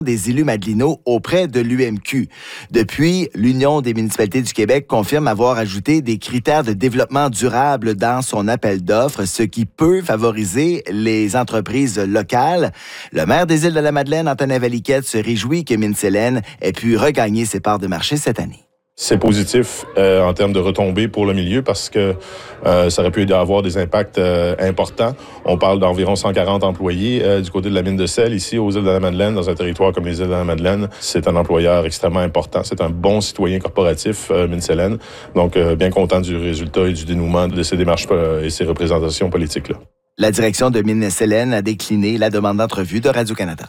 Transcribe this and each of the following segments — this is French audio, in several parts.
des élus madelinots auprès de l'UMQ. Depuis, l'Union des municipalités du Québec confirme avoir ajouté des critères de développement durable dans son appel d'offres, ce qui peut favoriser les entreprises locales. Le maire des Îles-de-la-Madeleine, Antonin Valiquette, se réjouit que MinSellen ait pu regagner ses parts de marché cette année. C'est positif en termes de retombées pour le milieu parce que ça aurait pu avoir des impacts importants. On parle d'environ 140 employés du côté de la mine de sel ici aux Îles-de-la-Madeleine, dans un territoire comme les Îles-de-la-Madeleine. C'est un employeur extrêmement important. C'est un bon citoyen corporatif, MinSellen. Donc, bien content du résultat et du dénouement de ces démarches et ces représentations politiques-là. La direction de MinSellen a décliné la demande d'entrevue de Radio-Canada.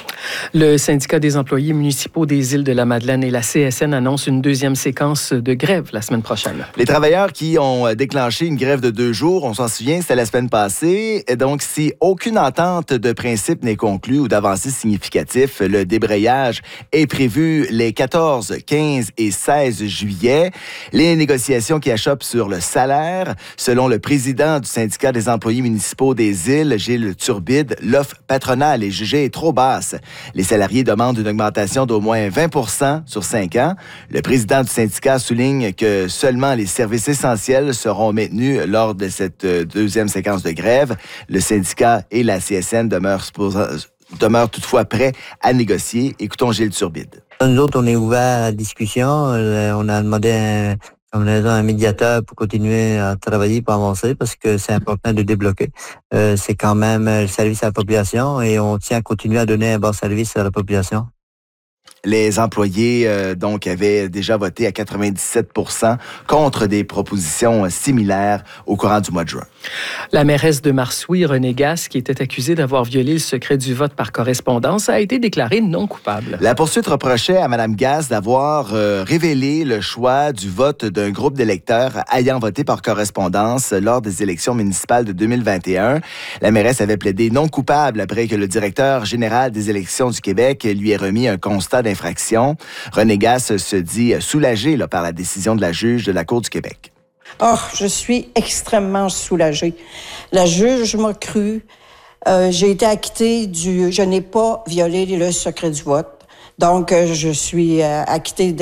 Le syndicat des employés municipaux des Îles-de-la-Madeleine et la CSN annoncent une deuxième séquence de grève la semaine prochaine. Les travailleurs qui ont déclenché une grève de 2 jours, on s'en souvient, c'était la semaine passée. Et donc, si aucune entente de principe n'est conclue ou d'avancée significative, le débrayage est prévu les 14, 15 et 16 juillet. Les négociations qui achoppent sur le salaire, selon le président du syndicat des employés municipaux des Îles, Gilles Turbide, l'offre patronale est jugée trop basse. Les salariés demandent une augmentation d'au moins 20 % sur 5 ans. Le président du syndicat souligne que seulement les services essentiels seront maintenus lors de cette deuxième séquence de grève. Le syndicat et la CSN demeurent toutefois prêts à négocier. Écoutons Gilles Turbide. Nous autres, on est ouverts à la discussion. On a demandé un médiateur pour continuer à travailler, pour avancer, parce que c'est important de débloquer. C'est quand même le service à la population et on tient à continuer à donner un bon service à la population. Les employés, donc, avaient déjà voté à 97 % contre des propositions similaires au courant du mois de juin. La mairesse de Marsouilles, Renée Gasse, qui était accusée d'avoir violé le secret du vote par correspondance, a été déclarée non coupable. La poursuite reprochait à Mme Gasse d'avoir révélé le choix du vote d'un groupe d'électeurs ayant voté par correspondance lors des élections municipales de 2021. La mairesse avait plaidé non coupable après que le directeur général des élections du Québec lui ait remis un constat d'infraction. Renée Gasse se dit soulagée par la décision de la juge de la Cour du Québec. Oh, je suis extrêmement soulagée. La juge m'a cru. J'ai été acquittée je n'ai pas violé le secret du vote. Donc, je suis acquittée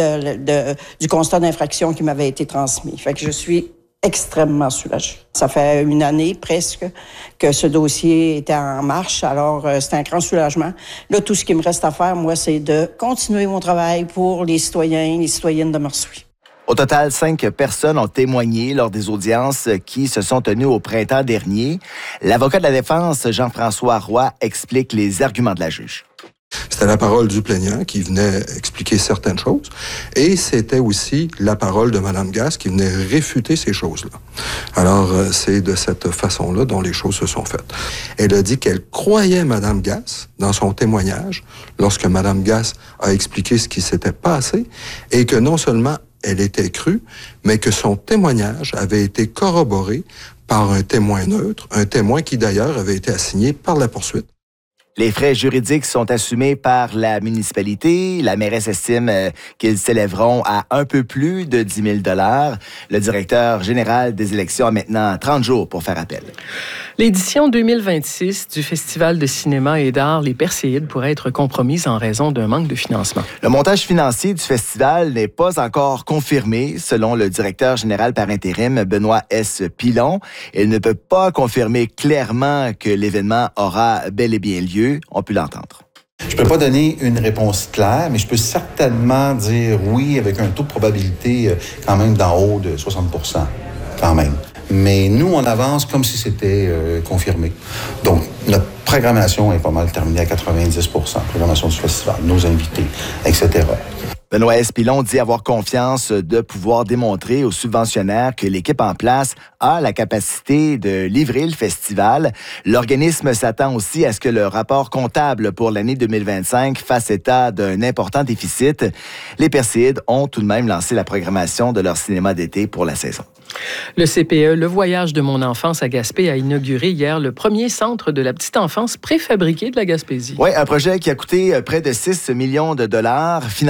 du constat d'infraction qui m'avait été transmis. Fait que je suis extrêmement soulagée. Ça fait 1 année presque que ce dossier était en marche, alors c'est un grand soulagement. Là, tout ce qui me reste à faire, moi, c'est de continuer mon travail pour les citoyens et les citoyennes de Marsouilles. Au total, 5 personnes ont témoigné lors des audiences qui se sont tenues au printemps dernier. L'avocat de la défense, Jean-François Roy, explique les arguments de la juge. C'était la parole du plaignant qui venait expliquer certaines choses et c'était aussi la parole de Mme Gasse qui venait réfuter ces choses-là. Alors, c'est de cette façon-là dont les choses se sont faites. Elle a dit qu'elle croyait Mme Gasse dans son témoignage lorsque Mme Gasse a expliqué ce qui s'était passé et que non seulement elle était crue, mais que son témoignage avait été corroboré par un témoin neutre, un témoin qui d'ailleurs avait été assigné par la poursuite. Les frais juridiques sont assumés par la municipalité. La mairesse estime qu'ils s'élèveront à un peu plus de 10 000 $. Le directeur général des élections a maintenant 30 jours pour faire appel. L'édition 2026 du Festival de cinéma et d'art Les Perséides pourrait être compromise en raison d'un manque de financement. Le montage financier du festival n'est pas encore confirmé, selon le directeur général par intérim, Benoît S. Pilon. Il ne peut pas confirmer clairement que l'événement aura bel et bien lieu. On peut l'entendre. Je ne peux pas donner une réponse claire, mais je peux certainement dire oui avec un taux de probabilité quand même d'en haut de 60 % quand même. Mais nous, on avance comme si c'était confirmé. Donc, notre programmation est pas mal terminée à 90 %, programmation du festival, nos invités, etc. Benoît S. Pilon dit avoir confiance de pouvoir démontrer aux subventionnaires que l'équipe en place a la capacité de livrer le festival. L'organisme s'attend aussi à ce que le rapport comptable pour l'année 2025 fasse état d'un important déficit. Les Perséides ont tout de même lancé la programmation de leur cinéma d'été pour la saison. Le CPE, Le Voyage de mon enfance à Gaspé, a inauguré hier le premier centre de la petite enfance préfabriqué de la Gaspésie. Oui, un projet qui a coûté près de 6 millions de $, financé en grande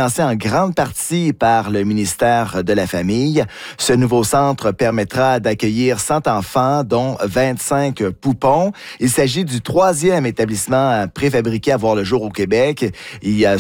grande partie par le ministère de la Famille. Ce nouveau centre permettra d'accueillir 100 enfants, dont 25 poupons. Il s'agit du 3e établissement préfabriqué à voir le jour au Québec. Il